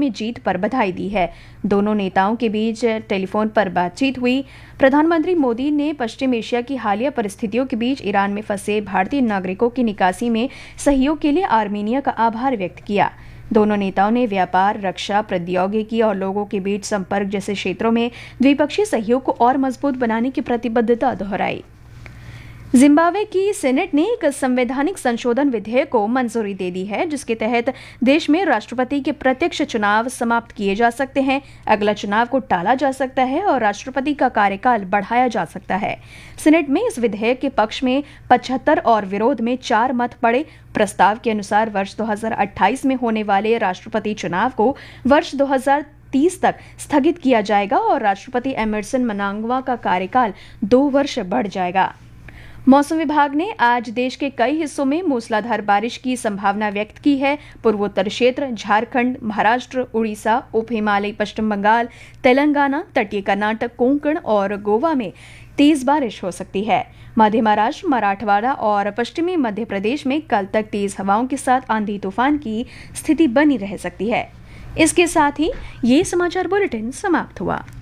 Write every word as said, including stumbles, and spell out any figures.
में जीत पर बधाई दी है। दोनों नेताओं के बीच टेलीफोन पर बातचीत हुई। प्रधानमंत्री मोदी ने पश्चिम एशिया की हालिया परिस्थितियों के बीच ईरान में फंसे भारतीय नागरिकों की निकासी में सहयोग के लिए आर्मीनिया का आभार व्यक्त किया। दोनों नेताओं ने व्यापार, रक्षा, प्रौद्योगिकी और लोगों के बीच संपर्क जैसे क्षेत्रों में द्विपक्षीय सहयोग को और मजबूत बनाने की प्रतिबद्धता दोहराई। जिम्बाब्वे की सेनेट ने एक संवैधानिक संशोधन विधेयक को मंजूरी दे दी है, जिसके तहत देश में राष्ट्रपति के प्रत्यक्ष चुनाव समाप्त किए जा सकते हैं, अगला चुनाव को टाला जा सकता है और राष्ट्रपति का कार्यकाल बढ़ाया जा सकता है। सेनेट में इस विधेयक के पक्ष में पचहत्तर और विरोध में चार मत पड़े। प्रस्ताव के अनुसार वर्ष दो हजार अट्ठाईस में होने वाले राष्ट्रपति चुनाव को वर्ष दो हजार तीस तक स्थगित किया जाएगा और राष्ट्रपति एमरसन मनांगवा का कार्यकाल दो वर्ष बढ़ जाएगा। मौसम विभाग ने आज देश के कई हिस्सों में मूसलाधार बारिश की संभावना व्यक्त की है। पूर्वोत्तर क्षेत्र, झारखंड, महाराष्ट्र, उड़ीसा, उप हिमालयी पश्चिम बंगाल, तेलंगाना, तटीय कर्नाटक, कोंकण और गोवा में तेज बारिश हो सकती है। मध्य महाराष्ट्र, मराठवाड़ा और पश्चिमी मध्य प्रदेश में कल तक तेज हवाओं के साथ आंधी तूफान की स्थिति बनी रह सकती है। इसके साथ ही ये समाचार बुलेटिन समाप्त हुआ।